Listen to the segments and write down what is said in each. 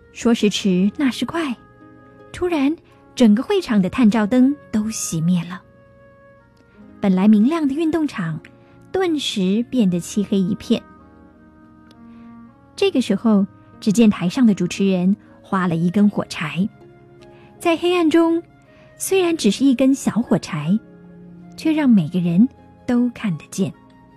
说时迟，那时快，突然整个会场的探照灯都熄灭了。本来明亮的运动场顿时变得漆黑一片。这个时候，只见台上的主持人画了一根火柴，在黑暗中，虽然只是一根小火柴，却让每个人都看得见。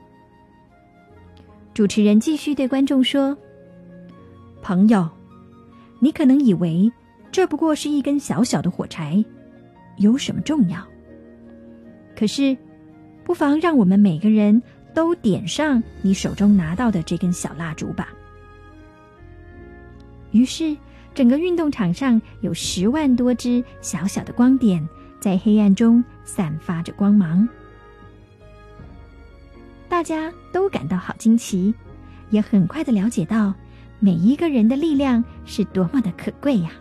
主持人继续对观众说：朋友，你可能以为这不过是一根小小的火柴，有什么重要？可是，不妨让我们每个人都点上你手中拿到的这根小蜡烛吧。于是，整个运动场上有10万多只小小的光点，在黑暗中散发着光芒。大家都感到好惊奇，也很快地了解到每一个人的力量是多么的可贵呀！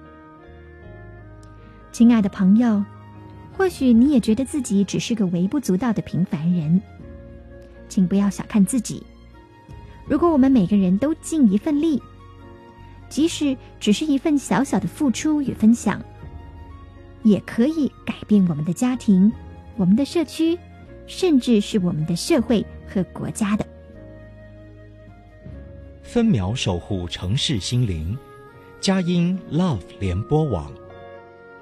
亲爱的朋友，或许你也觉得自己只是个微不足道的平凡人，请不要小看自己。如果我们每个人都尽一份力，即使只是一份小小的付出与分享，也可以改变我们的家庭、我们的社区，甚至是我们的社会和国家的。 分秒守护城市心灵，佳音 Love 联播网。